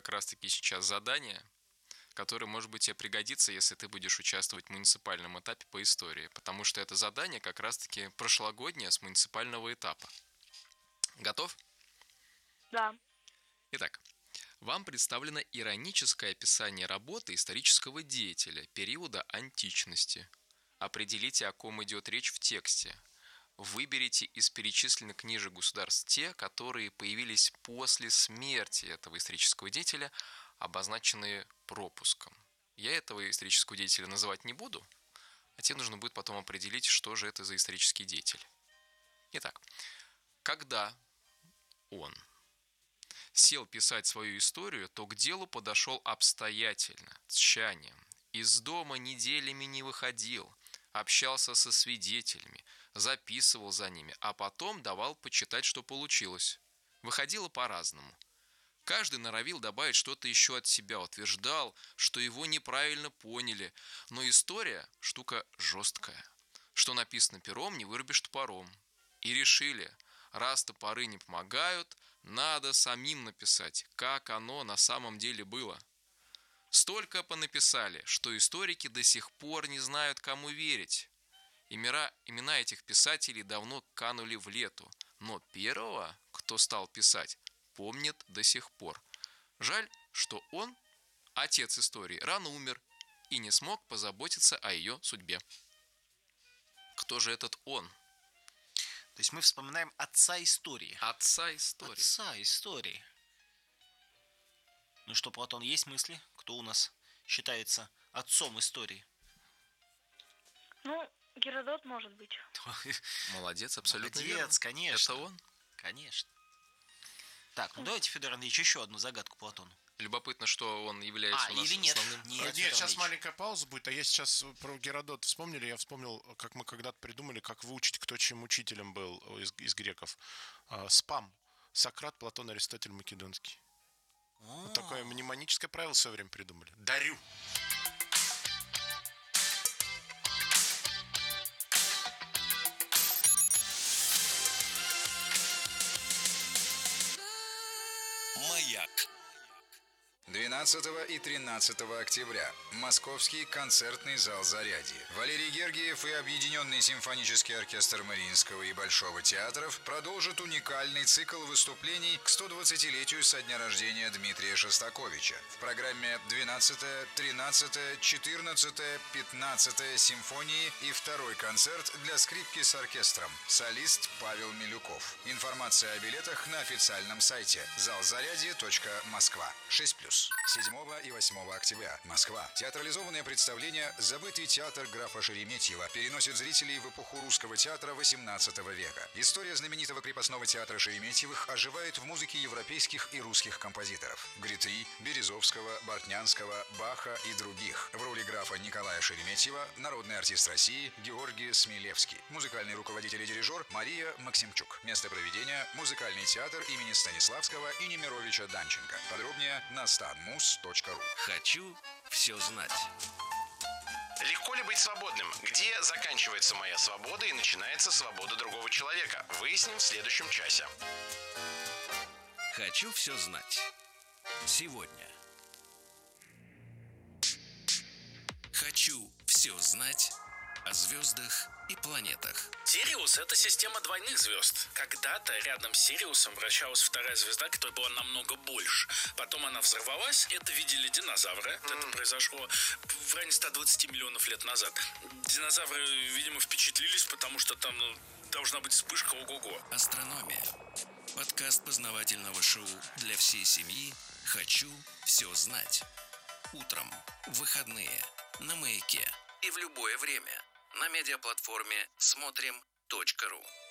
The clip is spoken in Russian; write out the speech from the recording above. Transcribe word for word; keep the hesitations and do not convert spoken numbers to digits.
как раз-таки сейчас задание, которое, может быть, тебе пригодится, если ты будешь участвовать в муниципальном этапе по истории. Потому что это задание как раз-таки прошлогоднее с муниципального этапа. Готов? Да. Итак, вам представлено ироническое описание работы исторического деятеля периода античности. Определите, о ком идет речь в тексте. Выберите из перечисленных ниже государств те, которые появились после смерти этого исторического деятеля, обозначенные пропуском. Я этого исторического деятеля называть не буду, а тебе нужно будет потом определить, что же это за исторический деятель. Итак, когда он сел писать свою историю, то к делу подошел обстоятельно, с тщанием. Из дома неделями не выходил, общался со свидетелями, записывал за ними, а потом давал почитать, что получилось. Выходило по-разному. Каждый норовил добавить что-то еще от себя, утверждал, что его неправильно поняли, но история – штука жесткая. Что написано пером, не вырубишь топором. И решили, раз топоры не помогают, надо самим написать, как оно на самом деле было. Столько понаписали, что историки до сих пор не знают, кому верить. Имена, имена этих писателей давно канули в лету, но первого, кто стал писать, помнят до сих пор. Жаль, что он, отец истории, рано умер и не смог позаботиться о ее судьбе. Кто же этот он? То есть мы вспоминаем отца истории. Отца истории. Отца истории. Ну что, Платон, есть мысли? Кто у нас считается отцом истории? Ну, Геродот, может быть. Молодец, абсолютно Молодец, верно. конечно. Это он? Конечно. Так, ну давайте, Федор Андреевич, еще одну загадку Платону. Любопытно, что он является А, у нас или нет? основным. Нет, Нет, Федор сейчас Андреевич. маленькая пауза будет, а я сейчас про Геродота вспомнили, я вспомнил, как мы когда-то придумали, как выучить, кто чьим учителем был из, из греков. А, спам. Сократ, Платон, Аристотель, Македонский. Вот такое мнемоническое правило в свое время придумали. Дарю. Маяк. двенадцатого и тринадцатого октября. Московский концертный зал «Зарядье». Валерий Гергиев и Объединенный симфонический оркестр Мариинского и Большого театров продолжат уникальный цикл выступлений к сто двадцатилетию со дня рождения Дмитрия Шостаковича. В программе двенадцатая, тринадцатая, четырнадцатая, пятнадцатая симфонии и второй концерт для скрипки с оркестром. Солист Павел Милюков. Информация о билетах на официальном сайте залзарядье точка москва. шесть плюс. седьмого и восьмого октября. Москва. Театрализованное представление «Забытый театр графа Шереметьева» переносит зрителей в эпоху русского театра восемнадцатого века. История знаменитого крепостного театра Шереметьевых оживает в музыке европейских и русских композиторов – Гритри, Березовского, Бортнянского, Баха и других. В роли графа Николая Шереметьева народный артист России Георгий Смилевский. Музыкальный руководитель и дирижер Мария Максимчук. Место проведения – музыкальный театр имени Станиславского и Немировича Данченко. Подробнее на станмус точка ру. Хочу все знать. Легко ли быть свободным? Где заканчивается моя свобода и начинается свобода другого человека? Выясним в следующем часе. Хочу все знать. Сегодня. Хочу все знать о звездах и планетах. Сириус — это система двойных звезд. Когда-то рядом с Сириусом вращалась вторая звезда, которая была намного больше. Потом она взорвалась, это видели динозавры. Mm. Это произошло в районе ста двадцати миллионов лет назад. Динозавры, видимо, впечатлились, потому что там ну, должна быть вспышка ого-го. Астрономия. Подкаст познавательного шоу для всей семьи «Хочу все знать». Утром, в выходные, на Маяке и в любое время на медиаплатформе смотрим точка ру.